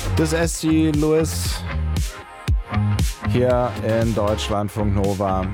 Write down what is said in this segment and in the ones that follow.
des SC Lewis hier in Deutschlandfunk Nova.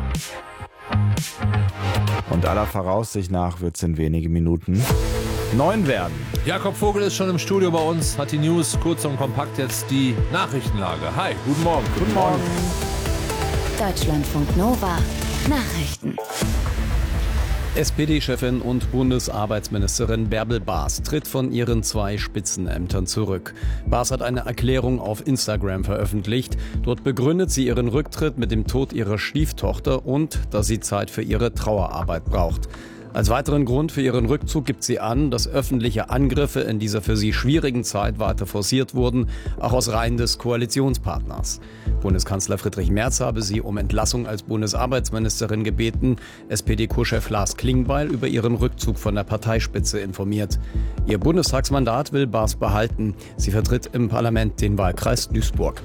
Und aller Voraussicht nach wird es in wenigen Minuten 9 werden. Jakob Vogel ist schon im Studio bei uns, hat die News kurz und kompakt, jetzt die Nachrichtenlage. Hi, guten Morgen. Guten Morgen. Deutschlandfunk Nova Nachrichten. SPD-Chefin und Bundesarbeitsministerin Bärbel Baas tritt von ihren 2 Spitzenämtern zurück. Baas hat eine Erklärung auf Instagram veröffentlicht. Dort begründet sie ihren Rücktritt mit dem Tod ihrer Stieftochter und dass sie Zeit für ihre Trauerarbeit braucht. Als weiteren Grund für ihren Rückzug gibt sie an, dass öffentliche Angriffe in dieser für sie schwierigen Zeit weiter forciert wurden, auch aus Reihen des Koalitionspartners. Bundeskanzler Friedrich Merz habe sie um Entlassung als Bundesarbeitsministerin gebeten, SPD-Co-Chef Lars Klingbeil über ihren Rückzug von der Parteispitze informiert. Ihr Bundestagsmandat will Baas behalten. Sie vertritt im Parlament den Wahlkreis Duisburg.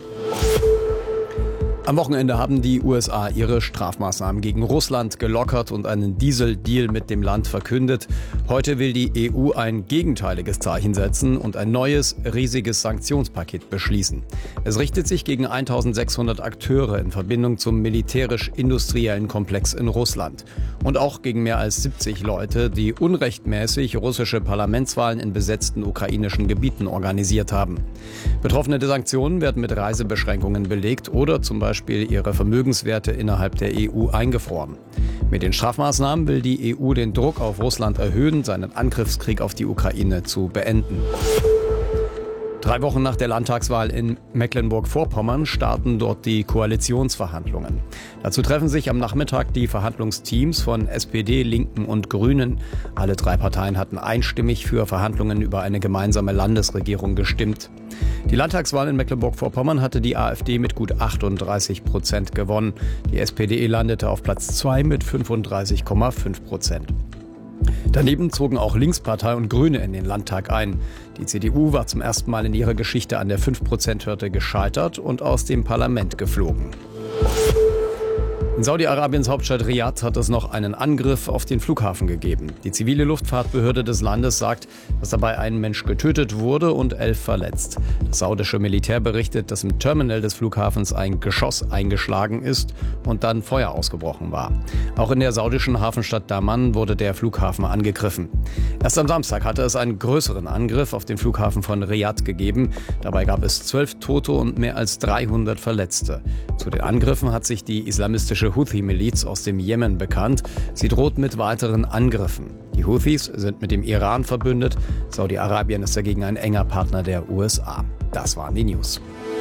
Am Wochenende haben die USA ihre Strafmaßnahmen gegen Russland gelockert und einen Dieseldeal mit dem Land verkündet. Heute will die EU ein gegenteiliges Zeichen setzen und ein neues, riesiges Sanktionspaket beschließen. Es richtet sich gegen 1600 Akteure in Verbindung zum militärisch-industriellen Komplex in Russland. Und auch gegen mehr als 70 Leute, die unrechtmäßig russische Parlamentswahlen in besetzten ukrainischen Gebieten organisiert haben. Betroffene Sanktionen werden mit Reisebeschränkungen belegt oder zum Beispiel ihre Vermögenswerte innerhalb der EU eingefroren. Mit den Strafmaßnahmen will die EU den Druck auf Russland erhöhen, seinen Angriffskrieg auf die Ukraine zu beenden. 3 Wochen nach der Landtagswahl in Mecklenburg-Vorpommern starten dort die Koalitionsverhandlungen. Dazu treffen sich am Nachmittag die Verhandlungsteams von SPD, Linken und Grünen. Alle 3 Parteien hatten einstimmig für Verhandlungen über eine gemeinsame Landesregierung gestimmt. Die Landtagswahl in Mecklenburg-Vorpommern hatte die AfD mit gut 38% gewonnen. Die SPD landete auf Platz 2 mit 35,5%. Daneben zogen auch Linkspartei und Grüne in den Landtag ein. Die CDU war zum ersten Mal in ihrer Geschichte an der 5%-Hürde gescheitert und aus dem Parlament geflogen. In Saudi-Arabiens Hauptstadt Riad hat es noch einen Angriff auf den Flughafen gegeben. Die zivile Luftfahrtbehörde des Landes sagt, dass dabei ein Mensch getötet wurde und 11 verletzt. Das saudische Militär berichtet, dass im Terminal des Flughafens ein Geschoss eingeschlagen ist und dann Feuer ausgebrochen war. Auch in der saudischen Hafenstadt Daman wurde der Flughafen angegriffen. Erst am Samstag hatte es einen größeren Angriff auf den Flughafen von Riad gegeben. Dabei gab es 12 Tote und mehr als 300 Verletzte. Zu den Angriffen hat sich die islamistische Houthi-Miliz aus dem Jemen bekannt. Sie droht mit weiteren Angriffen. Die Houthis sind mit dem Iran verbündet. Saudi-Arabien ist dagegen ein enger Partner der USA. Das waren die News.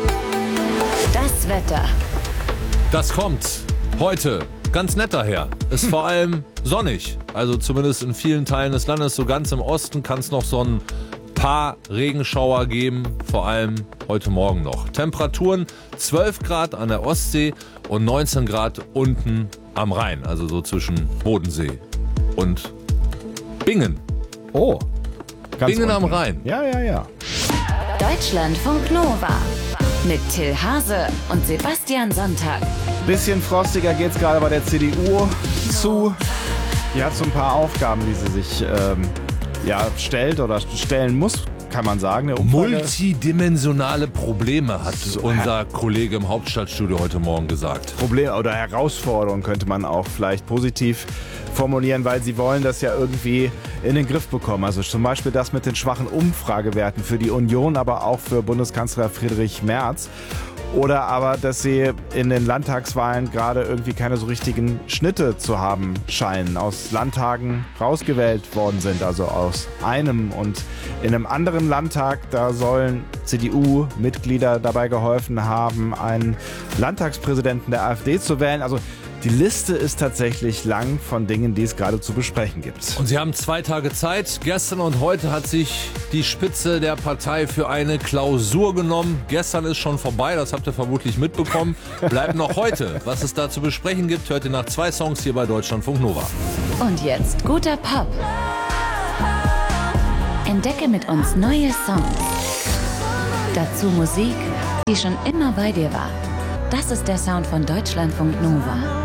Das Wetter. Das kommt heute ganz nett daher. Ist vor allem sonnig. Also zumindest in vielen Teilen des Landes. So ganz im Osten kann es noch so ein paar Regenschauer geben, vor allem heute Morgen noch. Temperaturen 12 Grad an der Ostsee und 19 Grad unten am Rhein, also so zwischen Bodensee und Bingen. Oh, ganz Bingen unten am Rhein. Ja. Deutschlandfunk Nova mit Till Hase und Sebastian Sonntag. Bisschen frostiger geht's gerade bei der CDU zu. Die hat so ein paar Aufgaben, die sie sich stellt oder stellen muss, kann man sagen. Eine Umfrage. Multidimensionale Probleme hat unser Kollege im Hauptstadtstudio heute Morgen gesagt. Probleme oder Herausforderungen könnte man auch vielleicht positiv formulieren, weil sie wollen das ja irgendwie in den Griff bekommen. Also zum Beispiel das mit den schwachen Umfragewerten für die Union, aber auch für Bundeskanzler Friedrich Merz. Oder aber, dass sie in den Landtagswahlen gerade irgendwie keine so richtigen Schnitte zu haben scheinen, aus Landtagen rausgewählt worden sind, also aus einem. Und in einem anderen Landtag, da sollen CDU-Mitglieder dabei geholfen haben, einen Landtagspräsidenten der AfD zu wählen. Also die Liste ist tatsächlich lang von Dingen, die es gerade zu besprechen gibt. Und sie haben 2 Tage Zeit. Gestern und heute hat sich die Spitze der Partei für eine Klausur genommen. Gestern ist schon vorbei, das habt ihr vermutlich mitbekommen. Bleibt noch heute. Was es da zu besprechen gibt, hört ihr nach 2 Songs hier bei Deutschlandfunk Nova. Und jetzt guter Pop. Entdecke mit uns neue Songs. Dazu Musik, die schon immer bei dir war. Das ist der Sound von Deutschlandfunk Nova.